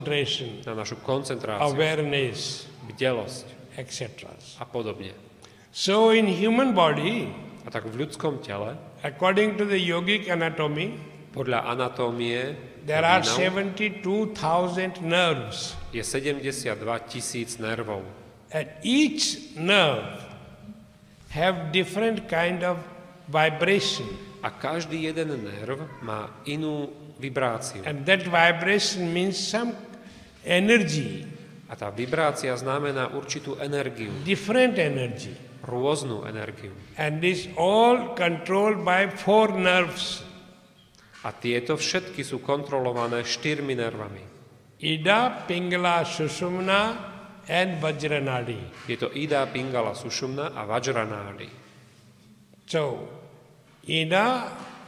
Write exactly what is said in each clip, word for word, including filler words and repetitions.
na našu koncentráciu, awareness, bdelosť et cetera. a podobne. So in human body, A tak v ľudskom tele, according to the yogic anatomy, podľa anatómie there are jogínov, seventy-two thousand nerves. je sedemdesiatdva tisíc nervov. And each nerve have different kind of vibration. A každý jeden nerv má inú vibráciu. And that vibration means some energy, A tá vibrácia znamená určitú energiu, different energy. rôznu energiu. And this all controlled by four nerves. A tieto všetky sú kontrolované štyrmi nervami. Ida, Pingala, Sushumna and Vajranadi. Je to Ida, Pingala, Sushumna a Vajranadi. So, Ida,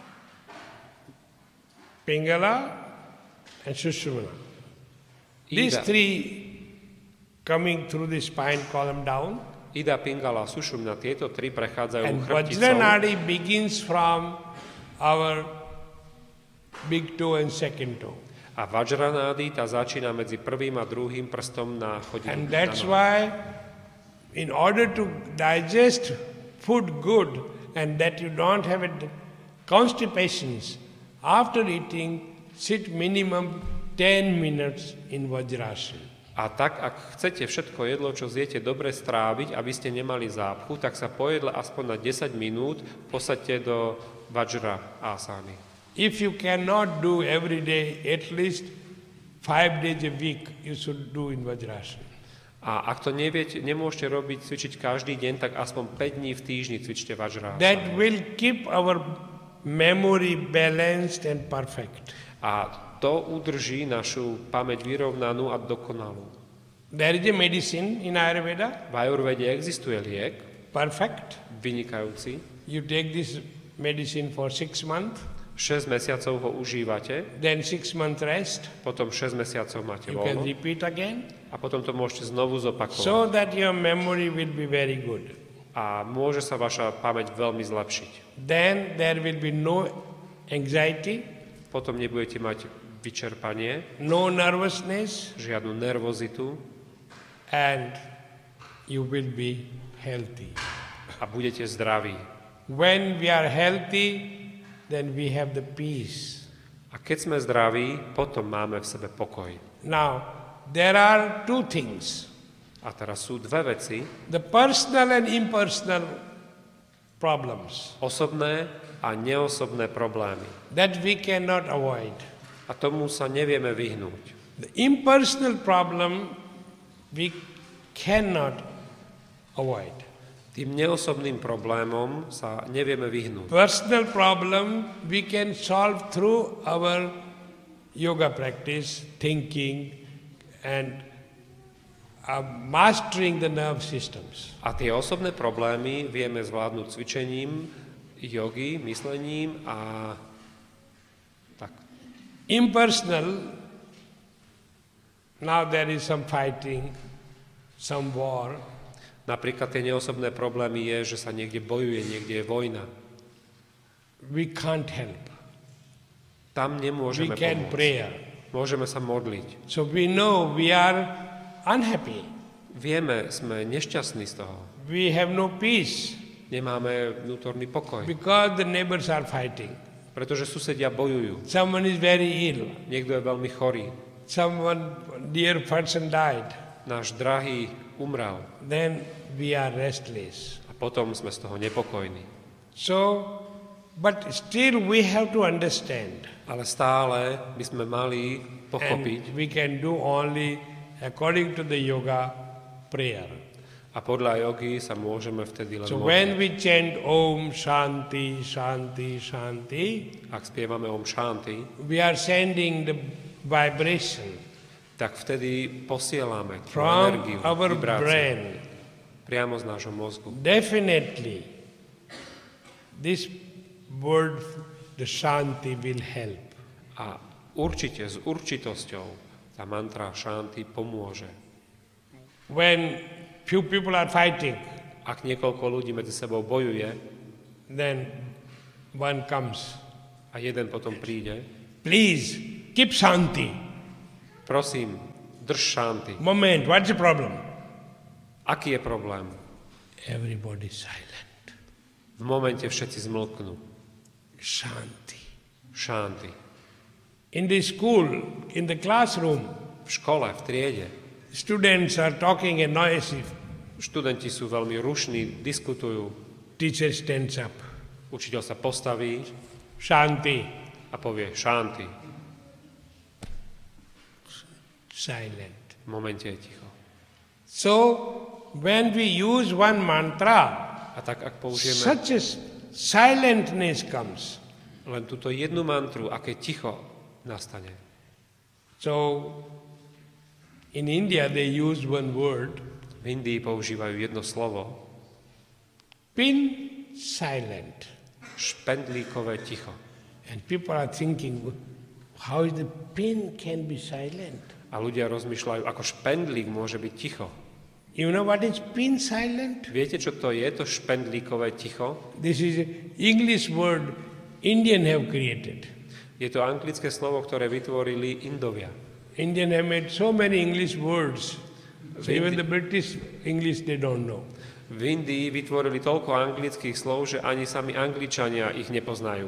Pingala and Sushumna. These Ida, three coming through the spine column down. Ida, Pingala, Sushumna, tieto tri prechádzajú And chrbticou. Vajranadi begins from our big toe and second toe. A Vajranádi tá začína medzi prvým a druhým prstom na chodidle. And that's why in order to digest food good and that you don't have a constipations, after eating, sit minimum ten minutes in Vajrasana. A tak, ak chcete všetko jedlo, čo zjete, dobre stráviť, aby ste nemali zápchu, tak sa po jedle aspoň na desať minút posaďte do Vajra asány. If you cannot do every day, at least five days a week, you should do in Vajrasana. A ak to neviete, nemôžete robiť, cvičiť každý deň, tak aspoň päť dní v týždni cvičte Vajra That asány. will keep our memory balanced and perfect. A to udrží našu pamäť vyrovnanú a dokonalú. There is a medicine in Ayurveda, V Ajurvede existuje liek, perfect. vynikajúci. You take this medicine for six months, šesť mesiacov ho užívate, then six months rest. potom šesť mesiacov máte You can voľno repeat again, a potom to môžete znovu zopakovať. so that your memory will be very good. A môže sa vaša pamäť veľmi zlepšiť. Then there will be no anxiety, Potom nebudete mať vyčerpanie, no nervousness, žiadnu nervozitu and you will be healthy. a budete zdraví. When we are healthy, then we have the peace. A keď sme zdraví, potom máme v sebe pokoj. Now, there are two things. A teraz sú dve veci, The personal and impersonal problems osobné a neosobné problémy. that we cannot avoid. A tomu sa nevieme vyhnúť. The impersonal problem we cannot avoid. Tým neosobným problémom sa nevieme vyhnúť. Personal problem we can solve through our yoga practice, thinking, and uh, mastering the nerve systems. A tie osobné problémy vieme zvládnuť cvičením, jogy, myslením a tak. Impersonal, now there is some fighting, some war. Napríklad tie neosobné problémy je, že sa niekde bojuje, niekde je vojna. We can't help. Tam We nemôžeme can pomôcť. pray. Môžeme sa modliť. So we know we are unhappy. Vieme, sme nešťastní z toho. We have no peace Nemáme vnútorný pokoj. because the neighbors are fighting. Pretože susedia bojujú. Someone is very ill. Niekto je veľmi chorý. Someone, dear person died. Náš drahý umrel. Then we are restless. A potom sme z toho nepokojní. So, but still we have to understand. Ale stále by sme mali pochopiť, And we can do only according to the yoga prayer. a podľa jogy sa môžeme vtedy len So modliť. when we chant Om Shanti, Shanti, Shanti, Ak spievame Om Shanti, we are sending the vibration tak vtedy posielame tú from energiu, our vibráciu brain. priamo z nášho mozgu. Definitely, this word, the Shanti, will help. A určite, s určitosťou tá mantra Shanti pomôže. When few people are fighting, Ak niekoľko ľudí medzi sebou bojuje then one comes. a jeden potom príde, Please, keep Shanti. prosím, drž šanty. Moment, what's the problem? Aký je problém? Everybody silent. V momente všetci zmlknú. Shanti. Šanty. In the school, in the classroom, V škole, v triede. students are talking and noisy. Študenti sú veľmi rušní, diskutujú. Teacher stands up. Učiteľ sa postaví Shanti. a povie šanty. Silent. V momente je ticho. So, when we use one mantra, A tak ak použijeme such a s- silentness comes. len túto jednu mantru, aké ticho nastane. So, in India they use one word, V Indii používajú jedno slovo, pin silent. špendlíkové ticho. And people are thinking, how is the pin can be silent? A ľudia rozmýšľajú, ako špendlík môže byť ticho. You know what is pin silent? Viete, čo to je, to špendlíkové ticho? This is an English word Indian have created. Je to anglické slovo, ktoré vytvorili Indovia. Indian have made so many English words. So Indi- even the British English they don't know. V Indii vytvorili toľko anglických slov, že ani sami Angličania ich nepoznajú.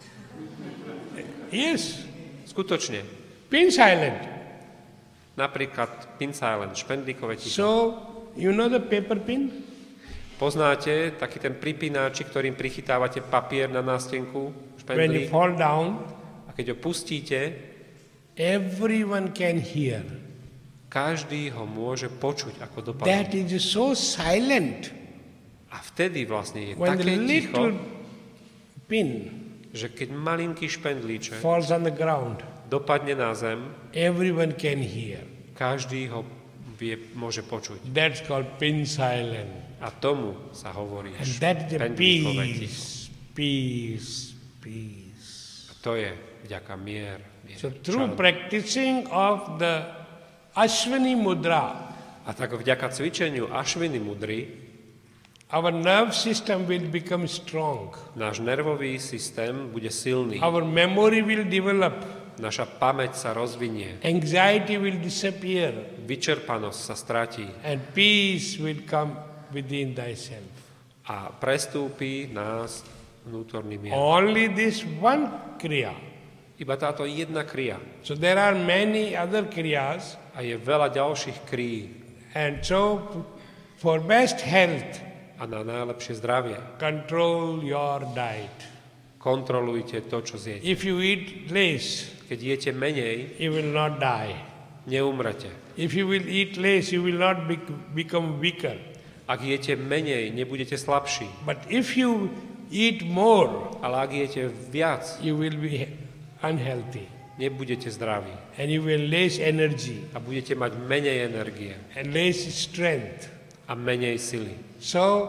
Yes, Skutočne. pin silent. Napríklad pin silent, špendlíkové ticho. So, you know the paper pin? Poznáte taký ten pripínačik, ktorým prichytávate papier na nástenku, When you špendlík? fall down, A keď ho pustíte, everyone can hear. každý ho môže počuť, ako dopadne. That is so silent. A vtedy vlastne je When the také little ticho, pin že keď malinký špendlíček falls on the ground, dopadne na zem, everyone can hear. každý ho vie, môže počuť. That's called pin silent. A tomu sa hovorí And that's the špendlíkové ticho. peace, peace, peace. A to je vďaka mier. mier So through Šan- practicing of the Ashwini Mudra, A tak vďaka cvičeniu Ašviny mudry our nerve system will become strong. náš nervový systém bude silný. Our memory will develop. Naša pamäť sa rozvinie. Anxiety will disappear. Vyčerpanosť sa stratí. And peace will come within thyself. A prestúpi nás vnútorný mier. Only this one kriya. Iba táto jedna kria. So there are many other kriyas, A je veľa ďalších krí. and so for best health, A na najlepšie zdravie control your diet. kontrolujte to, čo zjete. If you eat less, Keď jete menej, you will not die. neumrete. If you will eat less, you will not bec- become weaker. Ak jete menej, nebudete slabší. But if you eat more, Ale ak jete viac, you will be unhealthy. nebudete zdraví. And you will less energy A budete mať menej energie and less strength. a menej sily. So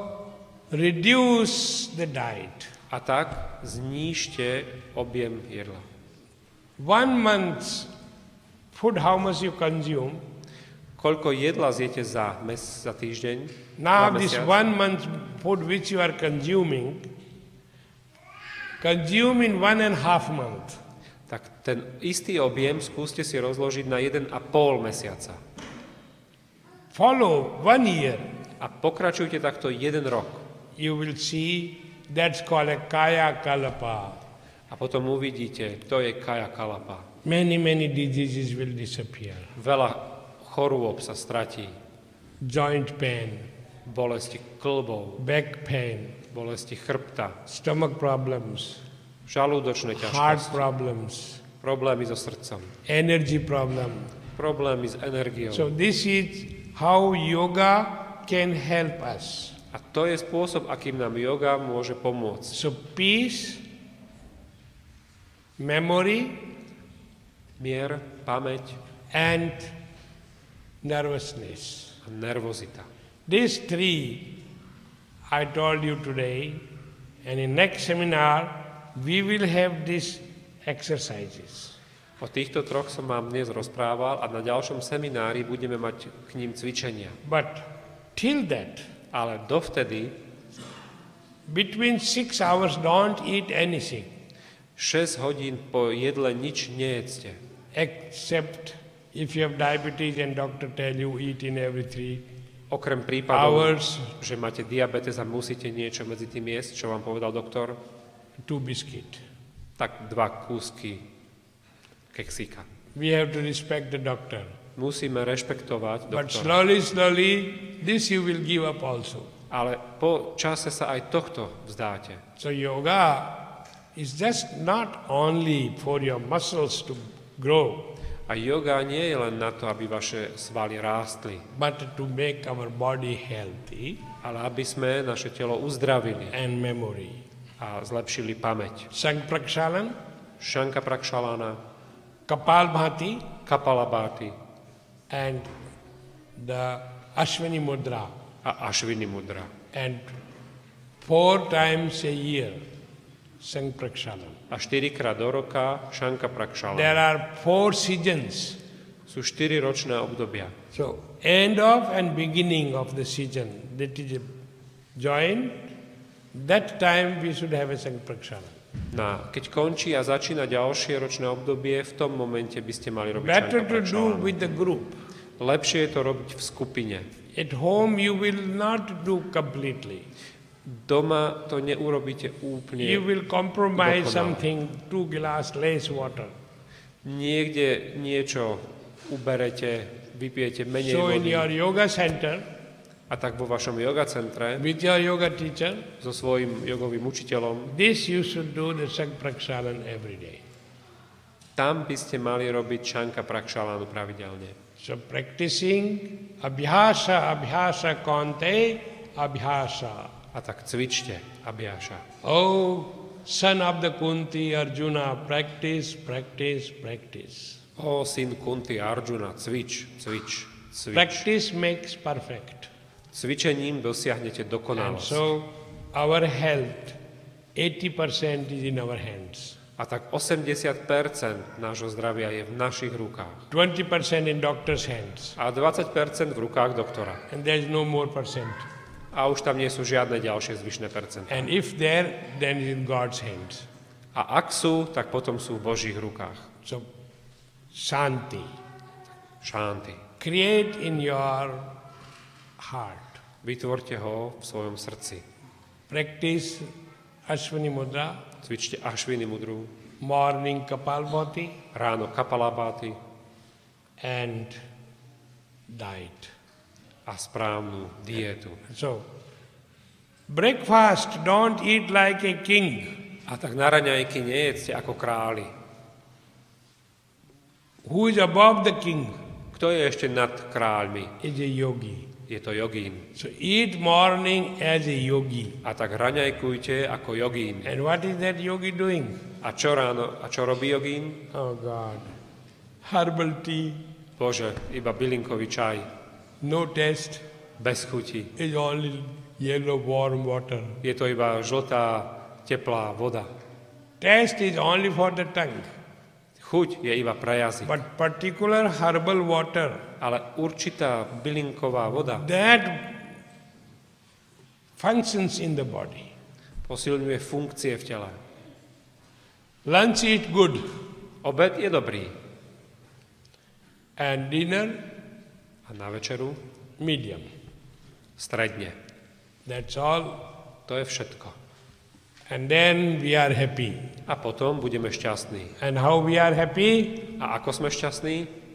reduce the diet. A tak znížte objem jedla. One month's food, how much you consume. Koľko jedla zjete za, mes, za týždeň? Now za this mesiac? one month's food which you are consuming, consume in one and a half month. Tak ten istý objem skúste si rozložiť na jeden a pol mesiaca. Follow one year. A pokračujte takto jeden rok. You will see that's called a kaya kalapa. A potom uvidíte, to je kaya kalapa. Many, many diseases will disappear. Veľa chorôb sa stratí. Joint pain, Bolesti klbov, back pain, bolesti chrbta, stomach problems, žalúdočné heart ťažkosti, problems, problémy so srdcom, energy problem. problémy s energiou. So this is how yoga can help us. A to je spôsob, akým nám yoga môže pomôcť. So peace, memory, Mier, pamäť and nervousness. a nervozita. These three I told you today, and in next seminar we will have these exercises. O týchto troch som vám dnes rozprával a na ďalšom seminári budeme mať k ním cvičenia. But till that, Ale dovtedy between six hours don't eat anything šesť hodín po jedle nič nejedzte. except If you have diabetes and doctor tell you eat in every three Okrem prípadov, hours, že máte diabetes a musíte niečo medzi tým jesť, čo vám povedal doktor, two biscuit. tak dva kúsky keksíka. We have to respect the doctor. Musíme rešpektovať But doktora. slowly, slowly, this you will give up also. Ale po čase sa aj tohto vzdáte. So yoga is just not only for your muscles to grow, A yoga nie je len na to, aby vaše svaly rástli, but to make our body healthy ale aby sme naše telo uzdravili and memory. a zlepšili pamäť. Sang Prakshalan, Šanka Prakšalana, Kapalbhati, Kapalabhati and the Ashwini Mudra. a Ashwini Mudra. And four times a year, Sang Prakshalan. A štyrikrát do roka Šanka Prakšalana. There are four seasons. Sú štyri ročné obdobia. So, end of and beginning of the season, that is a join, that time we should have a Sang Prakshalan. Na, keď končí a začína ďalšie ročné obdobie, v tom momente by ste mali robiť Better Šanka to do Prakšalana. with the group. Lepšie je to robiť v skupine. At home you will not do completely. Doma to neurobíte úplne. You will compromise dokonale. something, two glass less water. Niekde niečo uberete, vypijete menej So in vody. your yoga center, A tak vo vašom yoga centre with your yoga teacher, so svojím jogovým učiteľom, this you should do the Sang Prakshalan every day. tam by ste mali robiť Šanka Prakšalánu pravidelne. So practicing abhyasa, abhyasa kante, abhyasa. A tak cvičte, Abhyasa. Oh, son of the Kunti, Arjuna, practice, practice, practice. O, syn Kunti, Arjuna, cvič, cvič, cvič. Practice makes perfect. Cvičením dosiahnete And dokonalosť. so our health, eighty percent is in our hands. A tak osemdesiat percent nášho zdravia je v našich rukách. twenty percent in doctor's hands. A dvadsať percent v rukách doktora. And there is no more percent. A už tam nie sú žiadne ďalšie zvyšné percentá. And if there, then it is in God's hands. A ak sú, tak potom sú v Božích rukách. So, Shanti. Šanty. Create in your heart. Vytvorte ho v svojom srdci. Practice Ashwini Mudra, Cvičte Ashwini Mudru, morning Kapalbhati, ráno Kapalabhati and diet. a správnu dietu. So, breakfast, don't eat like a king. A tak na raňajky nejedzte ako králi. Who is above the king Kto je ešte nad kráľmi? is a yogi. Je to jogín. So, eat morning as a yogi. A tak raňajkujte ako jogín. And what is that yogi doing? A čo ráno, a čo robí jogín? Oh God. Herbal tea, Bože, iba bylinkový čaj, no taste, bez chuti. is only yellow warm water. Je to iba žltá, teplá voda. Taste is only for the tongue. Chuť je iba pre jazyk. But particular herbal water, Ale určitá bylinková voda that functions in the body. posilňuje funkcie v tele. Lunch eat good Obed je dobrý. and dinner A na večeru medium. stredne. That's all. To je všetko. And then we are happy. A potom budeme šťastní. And how we are happy? A ako sme šťastní?